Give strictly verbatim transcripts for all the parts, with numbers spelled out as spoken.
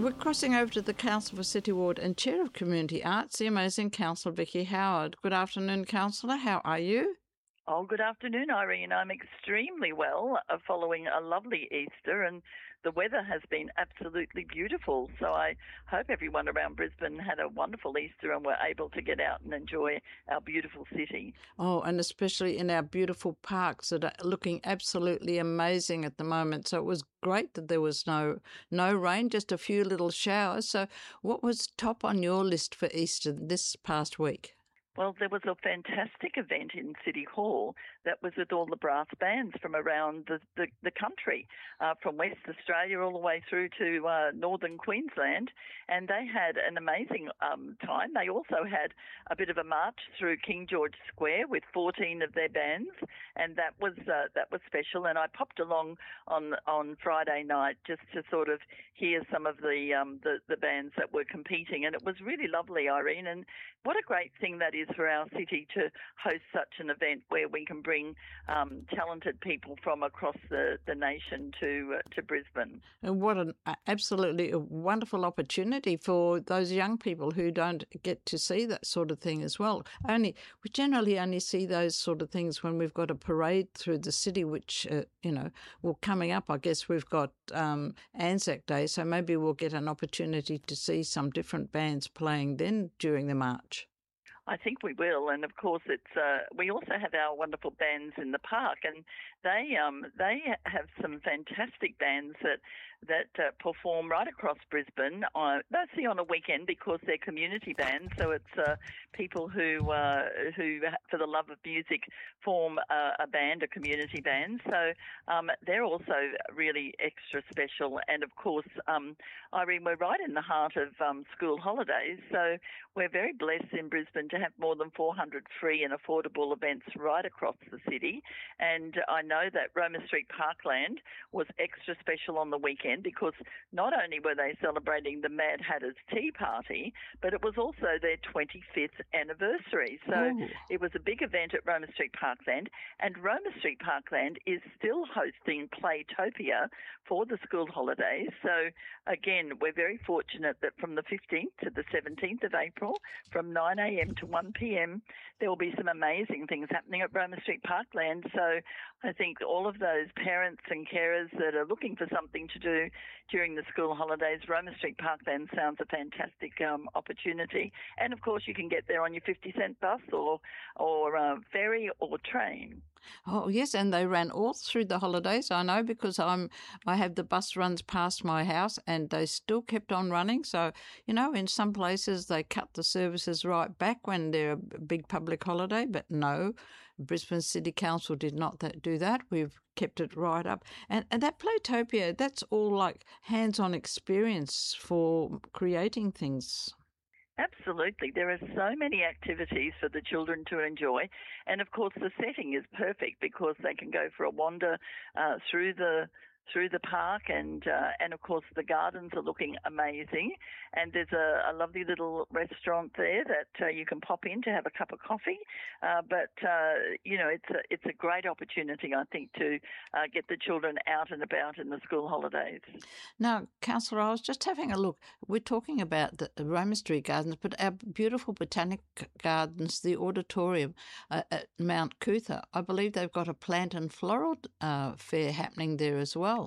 We're crossing over to the Council for City Ward and Chair of Community Arts, the amazing Councillor Vicky Howard. Good afternoon, Councillor. How are you? Oh, good afternoon, Irene. I'm extremely well, uh, following a lovely Easter, and the weather has been absolutely beautiful. So I hope everyone around Brisbane had a wonderful Easter and were able to get out and enjoy our beautiful city. Oh, and especially in our beautiful parks that are looking absolutely amazing at the moment. So it was great that there was no no rain, just a few little showers. So what was top on your list for Easter this past week? Well, there was a fantastic event in City Hall that was with all the brass bands from around the, the, the country, uh, from West Australia all the way through to uh, northern Queensland, and they had an amazing um, time. They also had a bit of a march through King George Square with fourteen of their bands, and that was uh, that was special. And I popped along on on Friday night just to sort of hear some of the um, the, the bands that were competing, and it was really lovely, Irene. And what a great thing that is for our city to host such an event where we can bring um, talented people from across the, the nation to uh, to Brisbane. And what an absolutely a wonderful opportunity for those young people who don't get to see that sort of thing as well. Only we generally only see those sort of things when we've got a parade through the city, which uh, you know, well, coming up, I guess we've got um, Anzac Day, so maybe we'll get an opportunity to see some different bands playing then during the march. I think we will, and of course, it's. Uh, we also have our wonderful bands in the park, and they um, they have some fantastic bands that that uh, perform right across Brisbane, uh, mostly on a weekend because they're community bands. So it's uh, people who uh, who, for the love of music, form a, a band, a community band. So um, they're also really extra special, and of course, um, Irene, we're right in the heart of um, school holidays, so we're very blessed in Brisbane to have more than four hundred free and affordable events right across the city. And I know that Roma Street Parkland was extra special on the weekend because not only were they celebrating the Mad Hatter's Tea Party, but it was also their twenty-fifth anniversary. So Ooh. It was a big event at Roma Street Parkland, and Roma Street Parkland is still hosting Playtopia for the school holidays. So again, we're very fortunate that from the fifteenth to the seventeenth of April, from nine a.m. to one p.m, there will be some amazing things happening at Roma Street Parkland. So I think all of those parents and carers that are looking for something to do during the school holidays, Roma Street Parkland sounds a fantastic um, opportunity. And of course, you can get there on your fifty cent bus or or uh, ferry or train. Oh yes, and they ran all through the holidays. I know because I'm I have the bus runs past my house, and they still kept on running. So you know, in some places they cut the services right back when they're a big public holiday, but no, Brisbane City Council did not that, do that. We've kept it right up, and and that Playtopia, that's all like hands-on experience for creating things. Absolutely. There are so many activities for the children to enjoy. And, of course, the setting is perfect because they can go for a wander uh, through the through the park, and uh, and of course the gardens are looking amazing, and there's a, a lovely little restaurant there that uh, you can pop in to have a cup of coffee, uh, but uh, you know, it's a, it's a great opportunity, I think, to uh, get the children out and about in the school holidays. Now, Councillor, I was just having a look. We're talking about the Roma Street Gardens, but our beautiful Botanic Gardens, the auditorium uh, at Mount Cootha, I believe they've got a plant and floral uh, fair happening there as well.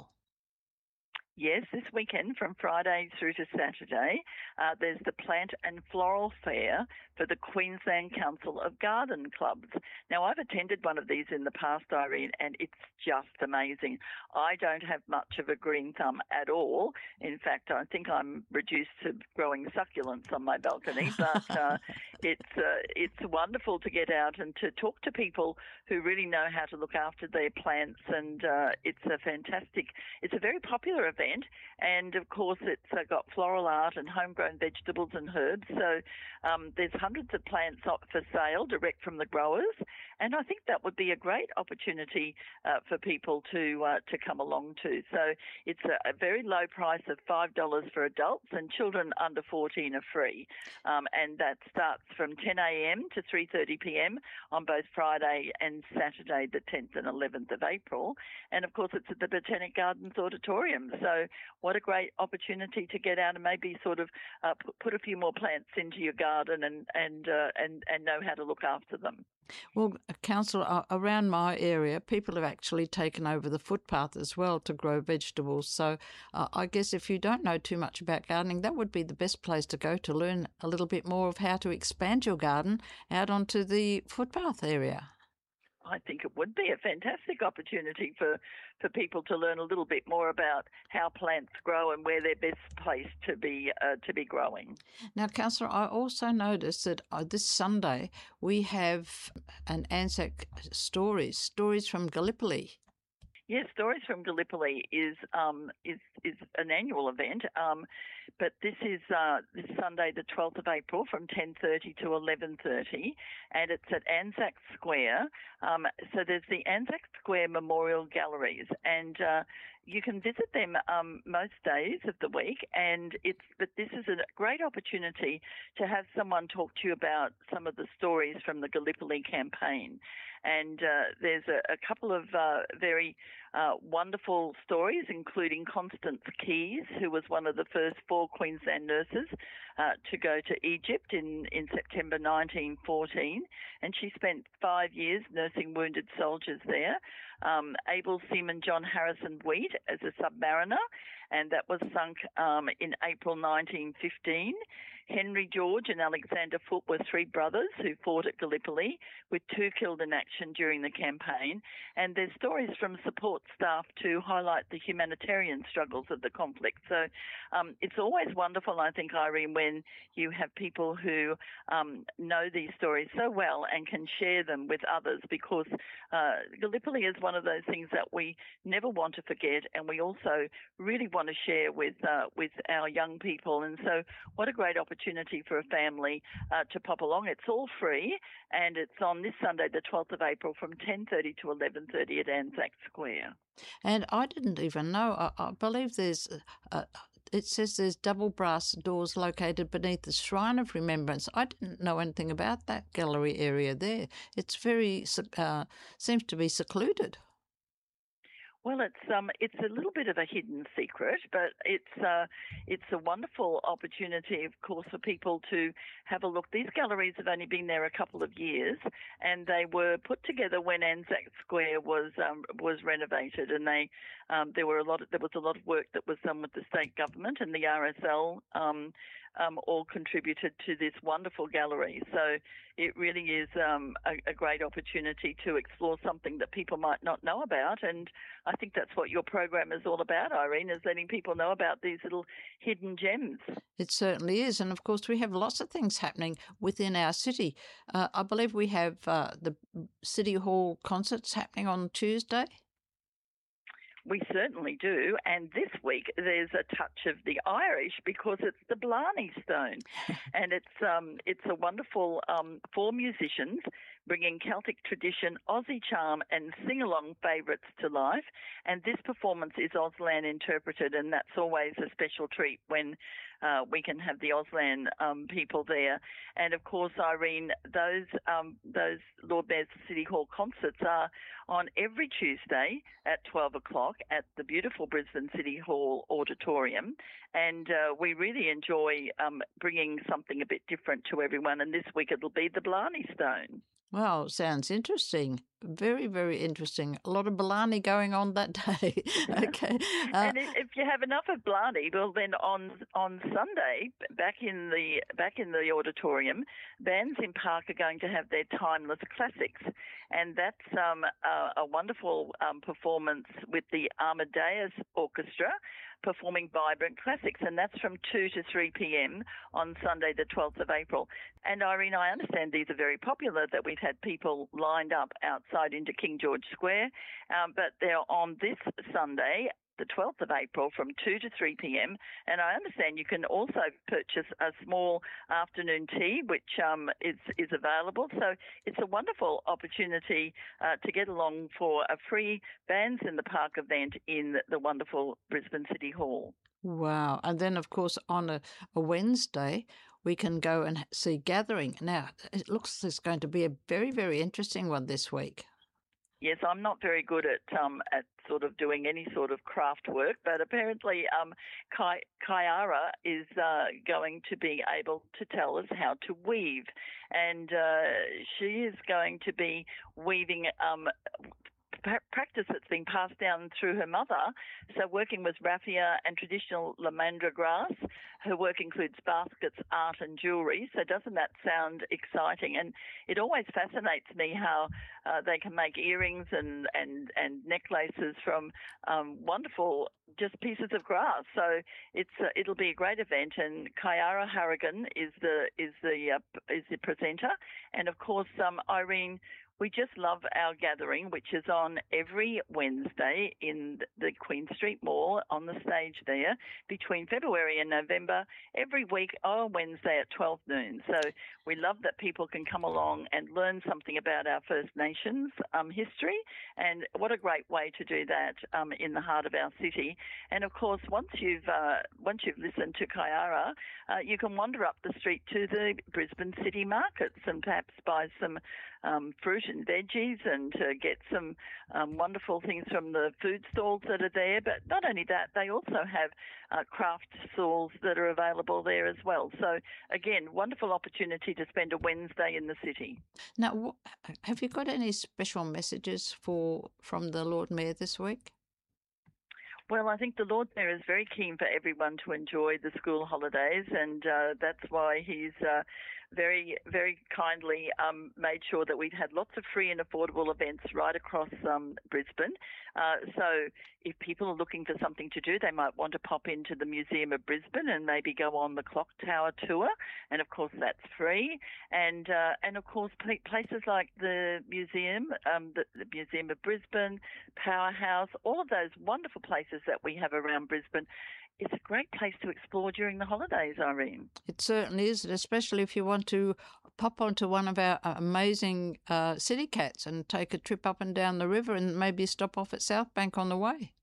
Yes, this weekend from Friday through to Saturday, uh, there's the Plant and Floral Fair for the Queensland Council of Garden Clubs. Now, I've attended one of these in the past, Irene, and it's just amazing. I don't have much of a green thumb at all. In fact, I think I'm reduced to growing succulents on my balcony, but uh, it's uh, it's wonderful to get out and to talk to people who really know how to look after their plants, and uh, it's a fantastic, it's a very popular event. And of course, it's uh, got floral art and homegrown vegetables and herbs. So um, there's hundreds of plants for sale direct from the growers, and I think that would be a great opportunity uh, for people to uh, to come along to. So it's a, a very low price of five dollars for adults, and children under fourteen are free. Um, and that starts from ten a.m. to three thirty p.m. on both Friday and Saturday, the tenth and eleventh of April. And of course, it's at the Botanic Gardens Auditorium. So what a great opportunity to get out and maybe sort of uh, put a few more plants into your garden and and uh, and and know how to look after them. Well, Councillor, uh, around my area, people have actually taken over the footpath as well to grow vegetables. So uh, I guess if you don't know too much about gardening, that would be the best place to go to learn a little bit more of how to expand your garden out onto the footpath area. I think it would be a fantastic opportunity for, for people to learn a little bit more about how plants grow and where they're best placed to be uh, to be growing. Now, Councillor, I also noticed that uh, this Sunday we have an Anzac Stories, Stories from Gallipoli. Yes, Stories from Gallipoli is um, is is an annual event, um, but this is uh, this Sunday, the twelfth of April, from ten thirty to eleven thirty, and it's at Anzac Square. Um, so there's the Anzac Square Memorial Galleries, and uh, you can visit them um, most days of the week. And it's but this is a great opportunity to have someone talk to you about some of the stories from the Gallipoli campaign. And uh, there's a, a couple of uh, very uh, wonderful stories, including Constance Keys, who was one of the first four Queensland nurses uh, to go to Egypt in, in September nineteen fourteen. And she spent five years nursing wounded soldiers there. Um, Able Seaman John Harrison Wheat as a submariner, and that was sunk um, in April nineteen fifteen. Henry George and Alexander Foote were three brothers who fought at Gallipoli, with two killed in action during the campaign. And there's stories from support staff to highlight the humanitarian struggles of the conflict. So um, it's always wonderful, I think, Irene, when you have people who um, know these stories so well and can share them with others, because uh, Gallipoli is one of those things that we never want to forget, and we also really want to share with uh, with our young people. And so what a great opportunity opportunity for a family uh, to pop along. It's all free, and it's on this Sunday, the twelfth of April, from ten thirty to eleven thirty at Anzac Square. And I didn't even know. I, I believe there's, uh, it says there's double brass doors located beneath the Shrine of Remembrance. I didn't know anything about that gallery area there. It's very, uh, seems to be secluded. Well, it's um, it's a little bit of a hidden secret, but it's uh, it's a wonderful opportunity, of course, for people to have a look. These galleries have only been there a couple of years, and they were put together when Anzac Square was um, was renovated, and they um, there were a lot of, there was a lot of work that was done with the state government and the R S L. Um, Um, all contributed to this wonderful gallery. So it really is um, a, a great opportunity to explore something that people might not know about. And I think that's what your program is all about, Irene, is letting people know about these little hidden gems. It certainly is. And of course, we have lots of things happening within our city. Uh, I believe we have uh, the City Hall concerts happening on Tuesday. We certainly do, and this week there's a touch of the Irish because it's the Blarney Stone, and it's um, it's a wonderful um, four musicians bringing Celtic tradition, Aussie charm, and sing-along favourites to life. And this performance is Auslan interpreted, and that's always a special treat when uh, we can have the Auslan um, people there. And of course, Irene, those um, those Lord Mayor's City Hall concerts are on every Tuesday at twelve o'clock at the beautiful Brisbane City Hall Auditorium. And uh, we really enjoy um, bringing something a bit different to everyone. And this week it'll be the Blarney Stone. Wow, sounds interesting. Very, very interesting. A lot of Blarney going on that day. Okay. Uh, and if you have enough of Blarney, well, then on on Sunday, back in the back in the auditorium, bands in Park are going to have their timeless classics, and that's um, a, a wonderful um, performance with the Amadeus Orchestra performing vibrant classics, and that's from two to three p.m. on Sunday, the twelfth of April. And Irene, I understand these are very popular, that we've had people lined up outside into King George Square, um, but they're on this Sunday, the twelfth of April from two to three p.m. And I understand you can also purchase a small afternoon tea, which um, is, is available. So it's a wonderful opportunity uh, to get along for a free Bands in the Park event in the wonderful Brisbane City Hall. Wow. And then, of course, on a, a Wednesday, we can go and see Gathering. Now, it looks like it's going to be a very, very interesting one this week. Yes, I'm not very good at um, at sort of doing any sort of craft work, but apparently um, Kai- Kyara is uh, going to be able to tell us how to weave, and uh, she is going to be weaving um, practice that's been passed down through her mother. So working with raffia and traditional lamandra grass. Her work includes baskets, art and jewellery. So doesn't that sound exciting? And it always fascinates me how uh, they can make earrings and, and, and necklaces from um, wonderful just pieces of grass. So it's uh, it'll be a great event. And Kyara Harrigan is the is the uh, is the presenter. And of course, um, Irene, we just love our gathering, which is on every Wednesday in the Queen Street Mall on the stage there between February and November, every week on Wednesday at twelve noon. So we love that people can come along and learn something about our First Nations um, history, and what a great way to do that um, in the heart of our city. And of course, once you've uh, once you've listened to Kyara, uh, you can wander up the street to the Brisbane City Markets and perhaps buy some um, fruit and veggies and to get some um, wonderful things from the food stalls that are there. But not only that, they also have uh, craft stalls that are available there as well. So again, wonderful opportunity to spend a Wednesday in the city. Now, have you got any special messages for from the Lord Mayor this week? Well, I think the Lord Mayor is very keen for everyone to enjoy the school holidays, and uh, that's why he's uh, very, very kindly um, made sure that we've had lots of free and affordable events right across um, Brisbane. Uh, so if people are looking for something to do, they might want to pop into the Museum of Brisbane and maybe go on the Clock Tower tour, and of course that's free. And uh, and of course places like the museum, um, the, the Museum of Brisbane, Powerhouse, all of those wonderful places that we have around Brisbane. It's a great place to explore during the holidays, Irene. It certainly is, especially if you want to pop onto one of our amazing uh, city cats and take a trip up and down the river and maybe stop off at Southbank on the way.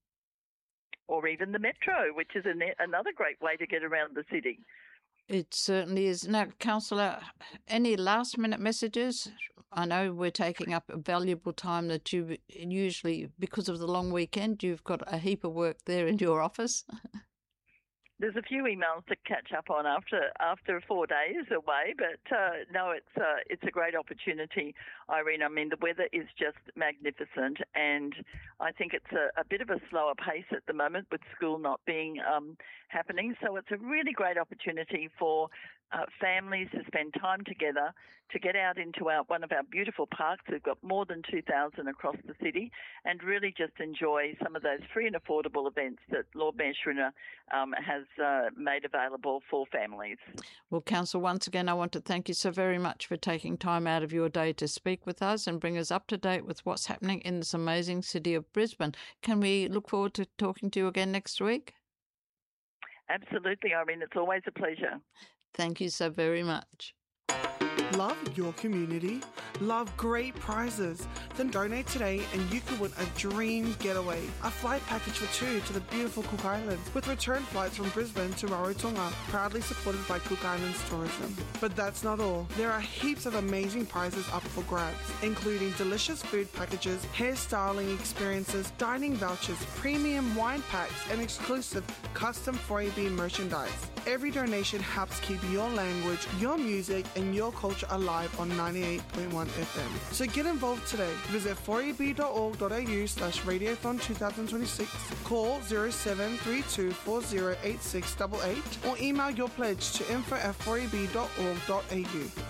Or even the Metro, which is an, another great way to get around the city. It certainly is. Now, Councillor, any last-minute messages? I know we're taking up a valuable time that you usually, because of the long weekend, you've got a heap of work there in your office. There's a few emails to catch up on after after four days away, but uh, no, it's uh, it's a great opportunity, Irene. I mean, the weather is just magnificent, and I think it's a, a bit of a slower pace at the moment with school not being um, happening. So it's a really great opportunity for uh, families to spend time together, to get out into our one of our beautiful parks. We've got more than two thousand across the city, and really just enjoy some of those free and affordable events that Lord Mayor Schrinner um, has uh, made available for families. Well, Council, once again, I want to thank you so very much for taking time out of your day to speak with us and bring us up to date with what's happening in this amazing city of Brisbane. Can we look forward to talking to you again next week? Absolutely, Irene. It's always a pleasure. Thank you so very much. Love your community? Love great prizes? Then donate today and you could win a dream getaway. A flight package for two to the beautiful Cook Islands with return flights from Brisbane to Rarotonga, proudly supported by Cook Islands Tourism. But that's not all. There are heaps of amazing prizes up for grabs, including delicious food packages, hairstyling experiences, dining vouchers, premium wine packs, and exclusive custom four A B merchandise. Every donation helps keep your language, your music, and your culture alive on ninety-eight point one F M. So get involved today. Visit four a b dot org dot a u slash radiothon twenty twenty-six, call zero seven three two four zero eight six eight eight, or email your pledge to info at four a b dot org dot a u.